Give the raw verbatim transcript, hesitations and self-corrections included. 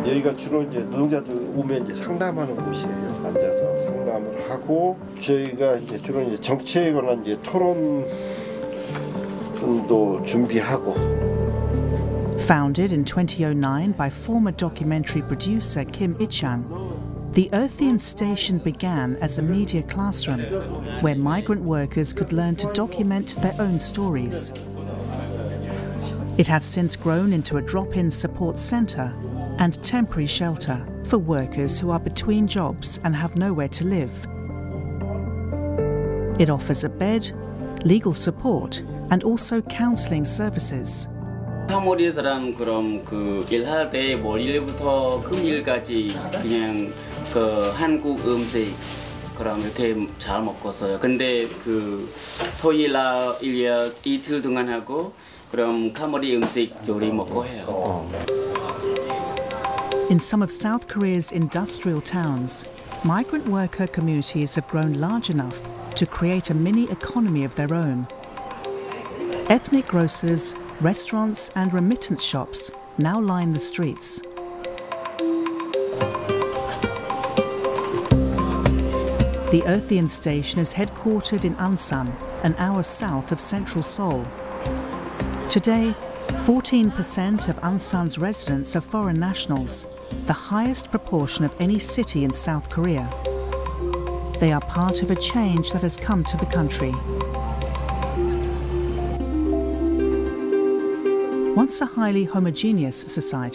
여기가 주로 이제 노동자들 오면 이제 상담하는 곳이에요. 앉아서 상담을 하고 저희가 이제 주로 이제 정치에 관한 이제 토론도 준비하고. Founded in twenty oh nine by former documentary producer Kim Ich-chang, the Earthian Station began as a media classroom where migrant workers could learn to document their own stories. It has since grown into a drop-in support centre and temporary shelter for workers who are between jobs and have nowhere to live. It offers a bed, legal support and also counselling services. 카모리 사람 그럼 그 일할 때 월요일부터 금일까지 그냥 그 한국 음식 그럼 이렇게 잘 먹었어요. 근데 그 토요일 일 이틀 동안 하고 그럼 카모리 음식 요리 먹고 해요. In some of South Korea's industrial towns, migrant worker communities have grown large enough to create a mini economy of their own. Ethnic grocers, restaurants and remittance shops now line the streets. The Earthian Station is headquartered in Ansan, an hour south of central Seoul. Today, fourteen percent of Ansan's residents are foreign nationals, the highest proportion of any city in South Korea. They are part of a change that has come to the country. Once a highly homogeneous society,